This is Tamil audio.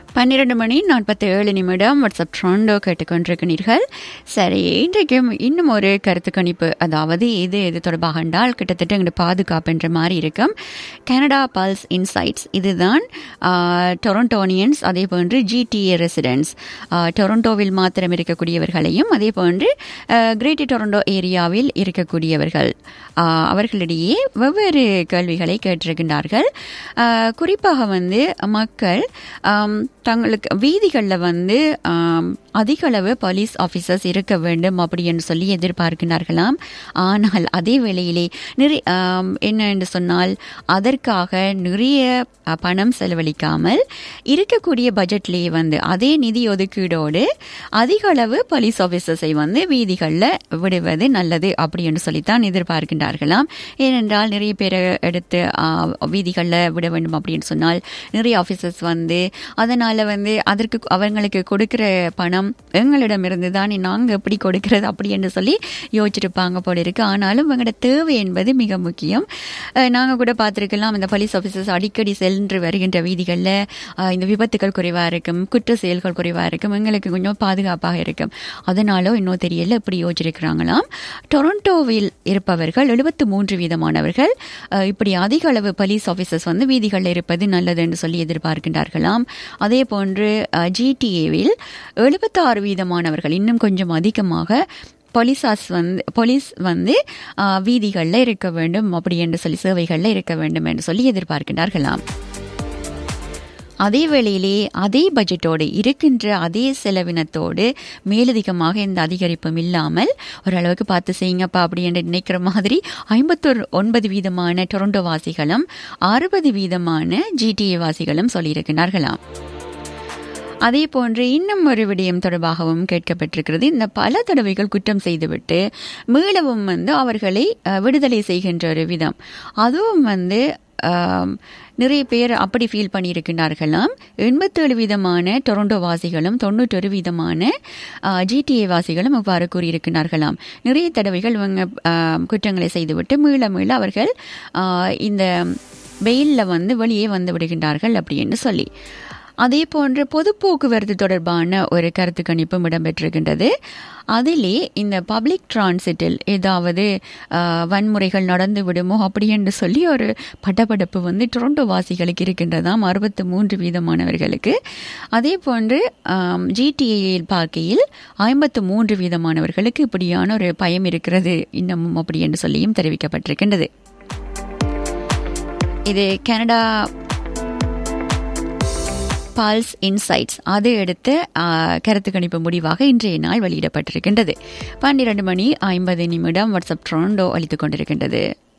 12:47 வாட்ஸ்அப் ட்ரோண்டோ கேட்டுக்கொண்டிருக்கிறீர்கள். சரி, இன்றைக்கும் இன்னும் ஒரு கருத்து கணிப்பு, அதாவது இது தொடர்பாக என்றால் கிட்டத்தட்ட எங்கள் பாதுகாப்புன்ற மாதிரி இருக்கும். கனடா பல்ஸ் இன்சைட்ஸ், இதுதான் டொரண்டோனியன்ஸ், அதே போன்று GTA ரெசிடென்ட்ஸ், டொரண்டோவில் மாத்திரம் இருக்கக்கூடியவர்களையும் அதே போன்று கிரேட்டர் டொரண்டோ ஏரியாவில் இருக்கக்கூடியவர்கள் அவர்களிடையே வெவ்வேறு கேள்விகளை கேட்டிருக்கின்றார்கள். குறிப்பாக மக்கள் தங்களுக்கு வீதிகளில் அதிக அளவு போலீஸ் ஆஃபீஸர்ஸ் இருக்க வேண்டும் அப்படின்னு சொல்லி எதிர்பார்க்கிறார்களாம். ஆனால் அதே வேளையிலே என்ன என்று சொன்னால் அதற்காக நிறைய பணம் செலவழிக்காமல் இருக்கக்கூடிய பட்ஜெட்லேயே அதே நிதி ஒதுக்கீடோடு அதிக அளவு போலீஸ் ஆஃபீஸர்ஸை வீதிகளில் விடுவது நல்லது அப்படின்னு சொல்லித்தான் எதிர்பார்க்கின்றார்களாம். ஏனென்றால் நிறைய பேரை எடுத்து வீதிகளில் விட வேண்டும் அப்படின்னு சொன்னால் நிறைய ஆஃபீஸர்ஸ் அதனால் அதற்கு அவங்களுக்கு கொடுக்கிற பணம் எங்களிடமிருந்து தான் நாங்கள் எப்படி கொடுக்கிறது அப்படி என்று சொல்லி யோசிச்சிருப்பாங்க போல இருக்கு. ஆனாலும் எங்களோட தேவை என்பது மிக முக்கியம். நாங்கள் கூட பார்த்துருக்கலாம், இந்த போலீஸ் ஆஃபீஸர்ஸ் அடிக்கடி சென்று வருகின்ற வீதிகளில் இந்த விபத்துகள் குறைவாக இருக்கும், குற்ற செயல்கள் குறைவாக இருக்கும், எங்களுக்கு கொஞ்சம் பாதுகாப்பாக இருக்கும். அதனாலும் இன்னும் தெரியல இப்படி யோசிச்சிருக்கிறாங்களாம். டொரண்டோவில் இருப்பவர்கள் 73% இப்படி அதிக அளவு போலீஸ் ஆஃபீஸர்ஸ் வீதிகளில் இருப்பது நல்லது என்று சொல்லி எதிர்பார்க்கின்றார்களாம். அதே போன்று GTAவில் 76% இன்னும் கொஞ்சம் அதிகமாக போலீஸ் வீதிகளில் இருக்க வேண்டும் அப்படி என்று சொல்லி சேவைகளில் இருக்க வேண்டும் என்று சொல்லி எதிர்பார்க்கின்றார்களாம். அதே வேளையிலே அதே பட்ஜெட்டோடு இருக்கின்ற அதே செலவினத்தோடு மேலதிகமாக இந்த அதிகரிப்பும் இல்லாமல் ஓரளவுக்கு பார்த்து செய்யுங்கப்பா அப்படி என்று நினைக்கிற மாதிரி 51% டொரண்டோ வாசிகளும் 60% GTA வாசிகளும் சொல்லியிருக்கிறார்களாம். அதே போன்று இன்னும் ஒரு விடயம் தொடர்பாகவும் கேட்கப்பட்டிருக்கிறது. இந்த பல தடவைகள் குற்றம் செய்துவிட்டு மீளவும் அவர்களை விடுதலை செய்கின்ற ஒரு விதம், அதுவும் நிறைய பேர் அப்படி ஃபீல் பண்ணியிருக்கிறார்களாம். 87% டொரண்டோ வாசிகளும் 91% GTA வாசிகளும் இவ்வாறு கூறியிருக்கிறார்களாம். நிறைய தடவைகள் இவங்க குற்றங்களை செய்துவிட்டு மீள அவர்கள் இந்த வெயிலில் வெளியே விடுகின்றார்கள் அப்படின்னு சொல்லி. அதே போன்ற பொது போக்குவரத்து தொடர்பான ஒரு கருத்து கணிப்பும் இடம்பெற்றிருக்கின்றது. அதிலே இந்த பப்ளிக் டிரான்சிட்டில் ஏதாவது வன்முறைகள் நடந்து விடுமோ அப்படி என்று சொல்லி ஒரு படபடப்பு டொரண்டோ வாசிகளுக்கு இருக்கின்றதாம், 63%. அதே போன்று GTAயில் பார்க்கையில் 53% இப்படியான ஒரு பயம் இருக்கிறது இன்னமும் அப்படி என்று சொல்லியும் தெரிவிக்கப்பட்டிருக்கின்றது. இது கனடா பல்ஸ் இன்சைட்ஸ், அது எடுத்து கருத்து கணிப்பு முடிவாக இன்றைய நாள் வெளியிடப்பட்டிருக்கின்றது. 12:50 வாட்ஸ்அப் ட்ரோண்டோ அளித்துக் கொண்டிருக்கின்றது.